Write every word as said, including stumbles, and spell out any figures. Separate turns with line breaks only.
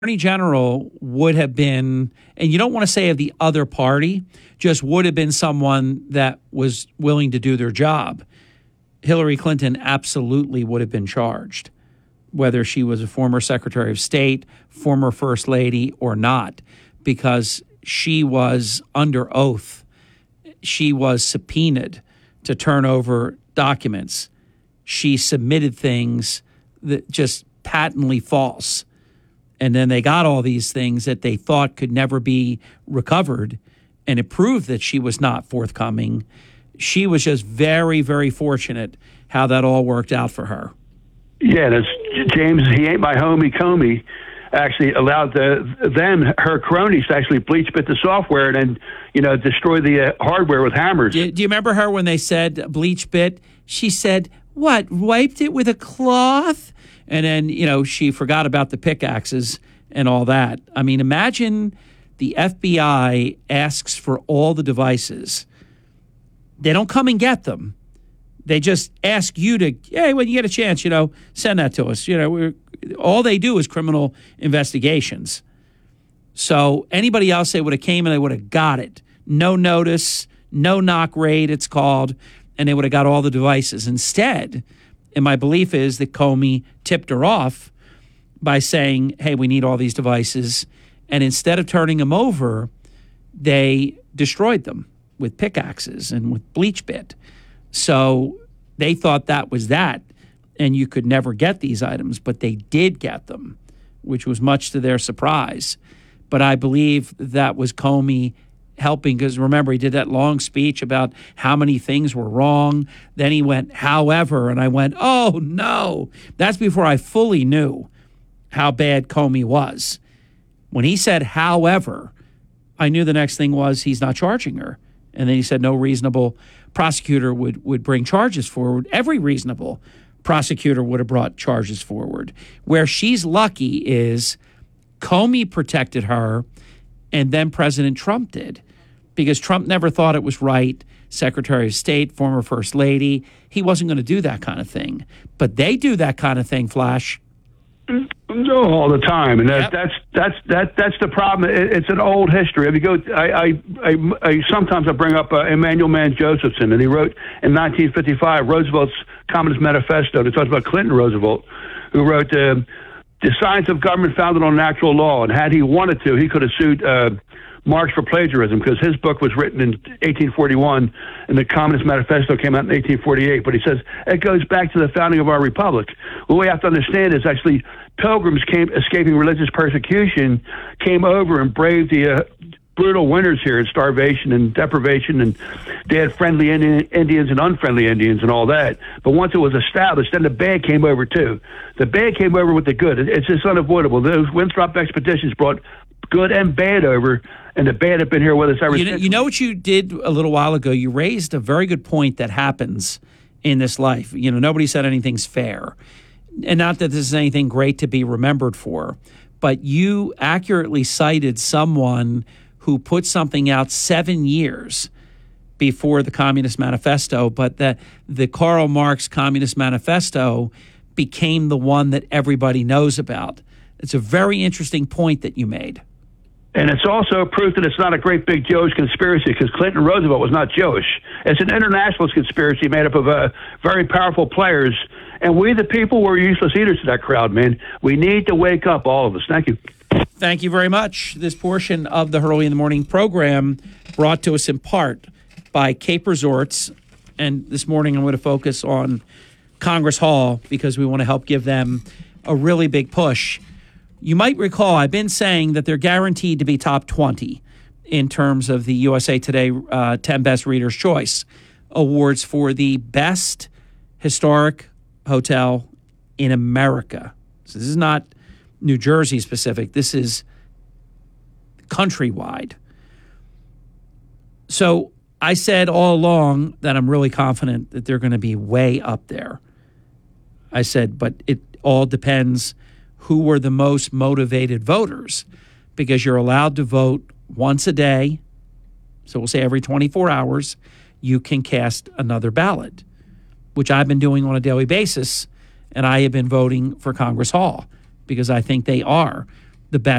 Attorney General would have been, and you don't want to say of the other party, just would have been someone that was willing to do their job. Hillary Clinton absolutely would have been charged, whether she was a former Secretary of State, former First Lady, or not, because she was under oath. She was subpoenaed to turn over documents. She submitted things that just patently false. And then they got all these things that they thought could never be recovered, and it proved that she was not forthcoming. She was just very, very fortunate how that all worked out for her.
Yeah, and it's James, he ain't my homie, Comey, actually allowed the, them, her cronies, to actually bleach bit the software and then, you know, destroy the uh, hardware with hammers.
Do, do you remember her when they said bleach bit? She said, what, wiped it with a cloth? And then, you know, she forgot about the pickaxes and all that. I mean, imagine the F B I asks for all the devices. They don't come and get them. They just ask you to, hey, when you get a chance, you know, send that to us. You know, we're, all they do is criminal investigations. So anybody else, they would have came and they would have got it. No notice, no knock raid, it's called, and they would have got all the devices. Instead, and my belief is that Comey tipped her off by saying, hey, we need all these devices. And instead of turning them over, they destroyed them with pickaxes and with bleach bit. So they thought that was that, and you could never get these items, but they did get them, which was much to their surprise. But I believe that was Comey helping, because remember, he did that long speech about how many things were wrong. Then he went, however, and I went, oh, no. That's before I fully knew how bad Comey was. When he said, however, I knew the next thing was he's not charging her. And then he said no reasonable prosecutor would, would bring charges forward. Every reasonable prosecutor would have brought charges forward. Where she's lucky is Comey protected her, and then President Trump did, because Trump never thought it was right. Secretary of State, former First Lady, he wasn't going to do that kind of thing. But they do that kind of thing, Flash.
No, all the time, and that,
Yep.
that's that's that that's the problem. It, it's an old history. If you go, I I, I, I sometimes I bring up uh, Emanuel Mann Josephson, and he wrote in nineteen fifty-five Roosevelt's Communist Manifesto. It talks about Clinton Roosevelt, who wrote uh, the science of government founded on natural law, and had he wanted to, he could have sued uh, Marx for plagiarism, because his book was written in eighteen forty-one and the Communist Manifesto came out in eighteen forty-eight. But he says it goes back to the founding of our republic. What we have to understand is actually pilgrims came escaping religious persecution, came over and braved the uh, brutal winters here and starvation and deprivation, and they had friendly Indian, Indians and unfriendly Indians and all that. But once it was established, then the bad came over too. The bad came over with the good. It, it's just unavoidable. Those Winthrop expeditions brought good and bad over, and the bad have been here with us ever
You know,
since.
you know what you did a little while ago? You raised a very good point that happens in this life. You know, nobody said anything's fair. And not that this is anything great to be remembered for, but you accurately cited someone who put something out seven years before the Communist Manifesto, but that the Karl Marx Communist Manifesto became the one that everybody knows about. It's a very interesting point that you made.
And it's also proof that it's not a great big Jewish conspiracy, because Clinton Roosevelt was not Jewish. It's an internationalist conspiracy made up of uh, very powerful players. And we, the people, were useless eaters to that crowd, man. We need to wake up, all of us. Thank you.
Thank you very much. This portion of the Hurley in the Morning program brought to us in part by Cape Resorts. And this morning I'm going to focus on Congress Hall, because we want to help give them a really big push. You might recall I've been saying that they're guaranteed to be top twenty in terms of the U S A Today uh, ten Best Readers' Choice Awards for the best historic hotel in America. So this is not New Jersey specific. This is countrywide. So I said all along that I'm really confident that they're going to be way up there. I said, but it all depends who were the most motivated voters, because you're allowed to vote once a day. So we'll say every twenty-four hours, you can cast another ballot, which I've been doing on a daily basis. And I have been voting for Congress Hall because I think they are the best